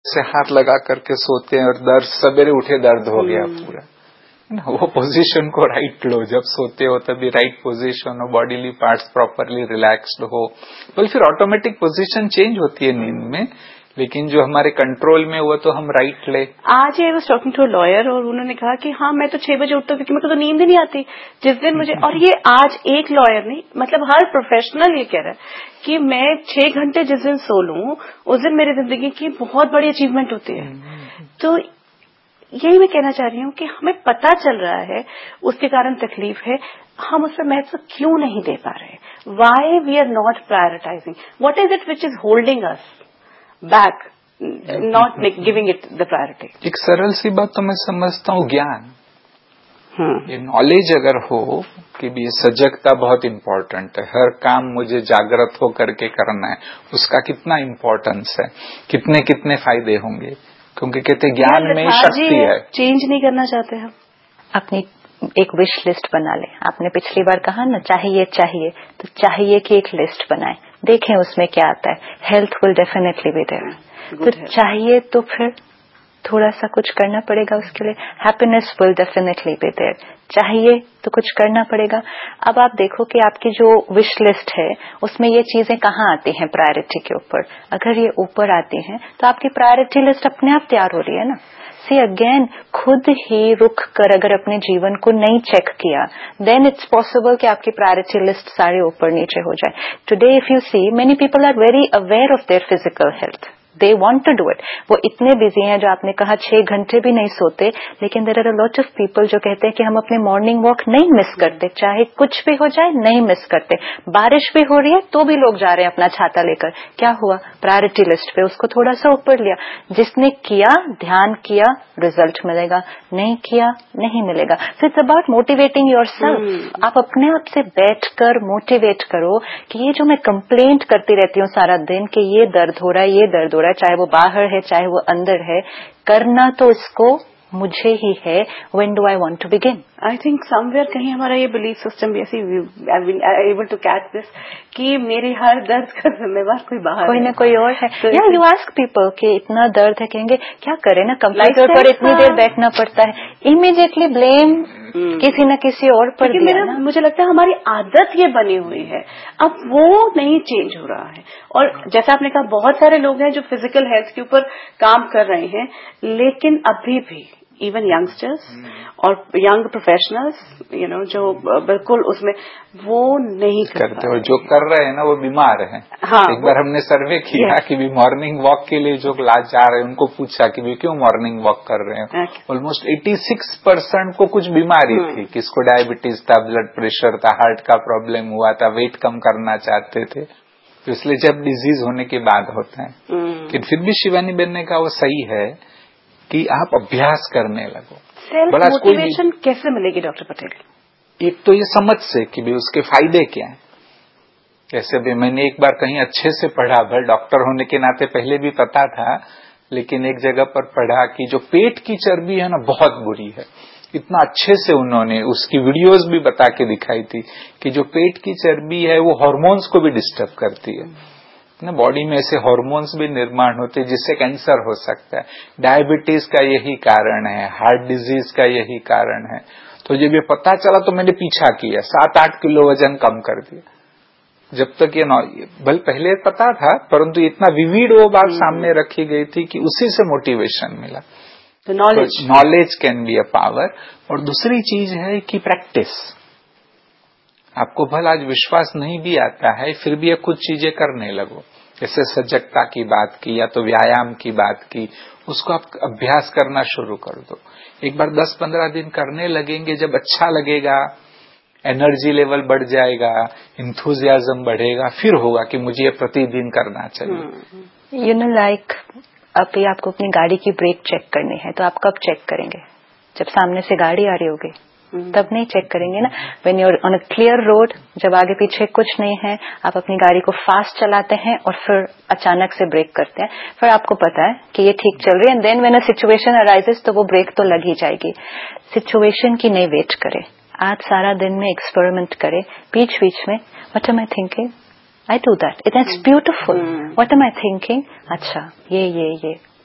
से हाथ लगा करके सोते हैं और दर्द सवेरे उठे दर्द हो गया पूरा ना, वो पोजीशन को राइट लो, जब सोते हो तभी राइट पोजीशन हो, बॉडीली पार्ट्स प्रॉपरली रिलैक्स्ड हो, तो फिर ऑटोमेटिक पोजीशन चेंज होती है नींद में, लेकिन जो हमारे कंट्रोल में वो तो हम राइट ले। आज I was talking to a lawyer और उन्होंने कहा कि हाँ मैं तो 6 बजे उठता हूँ क्योंकि मेरे को तो नींद ही नहीं आती जिस दिन मुझे, और ये आज एक लॉयर नहीं, मतलब हर प्रोफेशनल ये कह रहा है कि मैं 6 घंटे जिस दिन सो लूं उस दिन मेरी जिंदगी की बहुत बड़ी अचीवमेंट होती है। तो यही मैं कहना चाह रही हूँ कि हमें पता चल रहा है उसके कारण तकलीफ है, हम उस पर महत्व क्यों नहीं दे पा रहे? Why we are not prioritising? What is it which is holding us back, not giving it the priority? एक सरल सी बात तो मैं समझता हूँ, ज्ञान, ये नॉलेज अगर हो कि भी ये सजगता बहुत इम्पोर्टेंट है, हर काम मुझे जागृत हो करके करना है, उसका कितना इम्पोर्टेंस है, कितने कितने फायदे होंगे, क्योंकि कहते ज्ञान में शक्ति है। चेंज नहीं करना चाहते हम। अपनी एक विश लिस्ट बना ले। आपने पिछली बार कहा ना चाहिए तो चाहिए की एक लिस्ट बनाए, देखें उसमें क्या आता है। Health will definitely be there, तो चाहिए तो फिर थोड़ा सा कुछ करना पड़ेगा उसके लिए। Happiness will definitely be there, चाहिए तो कुछ करना पड़ेगा। अब आप देखो कि आपकी जो विश लिस्ट है उसमें ये चीजें कहाँ आती हैं प्रायोरिटी के ऊपर। अगर ये ऊपर आती हैं तो आपकी प्रायोरिटी लिस्ट अपने आप तैयार हो रही है ना। सी अगेन, खुद ही रुक कर अगर अपने जीवन को नहीं चेक किया देन इट्स पॉसिबल कि आपकी प्रायोरिटी लिस्ट सारे ऊपर नीचे हो जाए। Today if you see many people are very aware of their physical health, they want to do it. वो इतने बिजी हैं, जो आपने कहा 6 घंटे भी नहीं सोते, लेकिन there are a lot of people जो कहते हैं कि हम अपने मॉर्निंग वॉक नहीं मिस करते, चाहे कुछ भी हो जाए नहीं मिस करते। बारिश भी हो रही है तो भी लोग जा रहे हैं अपना छाता लेकर। क्या हुआ? प्रायोरिटी लिस्ट पे उसको थोड़ा सा ऊपर लिया। जिसने किया, ध्यान किया, रिजल्ट मिलेगा, नहीं किया नहीं मिलेगा। So it's about motivating yourself. आप अपने आप से बैठकर मोटिवेट करो कि ये जो मैं कंप्लेंट करती रहती हूँ सारा दिन कि ये दर्द हो रहा है, ये दर्द हो रहा है, चाहे वो बाहर है चाहे वो अंदर है, करना तो इसको मुझे ही है। When do I want to begin? I think somewhere कहीं हमारा ये बिलीफ सिस्टम भी ऐसी एबल टू कैच दिस कि मेरे हर दर्द का जिम्मेवार कोई बाहर कोई है, ना कोई और है। या यू आस्क पीपल कि इतना दर्द है, कहेंगे क्या करें ना, कंप्यूटर पर इतनी देर बैठना पड़ता है। इमीडिएटली ब्लेम किसी न किसी और पर दिया ना। मुझे लगता है हमारी आदत ये बनी हुई है, अब वो नहीं चेंज हो रहा है। और जैसा आपने कहा, बहुत सारे लोग हैं जो फिजिकल हेल्थ के ऊपर काम कर रहे हैं, लेकिन अभी भी इवन यंगस्टर्स और यंग प्रोफेशनल्स जो बिल्कुल उसमें वो नहीं करते, और जो कर रहे हैं ना वो बीमार हैं। हाँ, एक बार हमने सर्वे किया कि भी मॉर्निंग वॉक के लिए जो जा रहे हैं उनको पूछा कि भी क्यों मॉर्निंग वॉक कर रहे हैं। ऑलमोस्ट 86% को कुछ बीमारी थी, किसको डायबिटीज था, ब्लड प्रेशर था, हार्ट का प्रॉब्लम हुआ था, वेट कम करना चाहते थे। तो इसलिए जब डिजीज होने के बाद होता है, कि फिर भी शिवानी बहन ने कहा वो सही है कि आप अभ्यास करने लगो। सेल्फ मोटिवेशन कैसे मिलेगी डॉक्टर पटेल? एक तो ये समझ से कि भी उसके फायदे क्या हैं। जैसे भी मैंने एक बार कहीं अच्छे से पढ़ा, भाई डॉक्टर होने के नाते पहले भी पता था, लेकिन एक जगह पर पढ़ा कि जो पेट की चर्बी है ना बहुत बुरी है। इतना अच्छे से उन्होंने उसकी वीडियोस भी बता के दिखाई थी कि जो पेट की चर्बी है वो हार्मोन्स को भी डिस्टर्ब करती है ना, बॉडी में ऐसे हार्मोन्स भी निर्माण होते हैं जिससे कैंसर हो सकता है। डायबिटीज का यही कारण है, हार्ट डिजीज का यही कारण है। तो जब ये पता चला तो मैंने पीछा किया, 7-8 किलो वजन कम कर दिया। जब तक ये बल पहले पता था, परंतु इतना विविड वो बात सामने रखी गई थी कि उसी से मोटिवेशन मिला। तो knowledge can be a power. और दूसरी चीज है कि प्रैक्टिस। आपको भला आज विश्वास नहीं भी आता है, फिर भी आप कुछ चीजें करने लगो। जैसे सजगता की बात की या तो व्यायाम की बात की, उसको आप अभ्यास करना शुरू कर दो। एक बार 10-15 दिन करने लगेंगे, जब अच्छा लगेगा, एनर्जी लेवल बढ़ जाएगा, इंथुजियाज्म बढ़ेगा, फिर होगा कि मुझे ये प्रतिदिन करना चाहिए। यू नो लाइक अभी आपको अपनी गाड़ी की ब्रेक चेक करनी है, तो आप कब चेक करेंगे? जब सामने से गाड़ी आ रही होगी तब नहीं चेक करेंगे ना। When you are on a clear road, जब आगे पीछे कुछ नहीं है, आप अपनी गाड़ी को फास्ट चलाते हैं और फिर अचानक से ब्रेक करते हैं, फिर आपको पता है कि ये ठीक चल रही है, and then when a situation arises तो वो ब्रेक तो लग ही जाएगी। सिचुएशन की नहीं वेट करें, आज सारा दिन में एक्सपेरिमेंट करें, बीच बीच में what am I thinking, I do that, it's beautiful, what am I thinking, अच्छा ये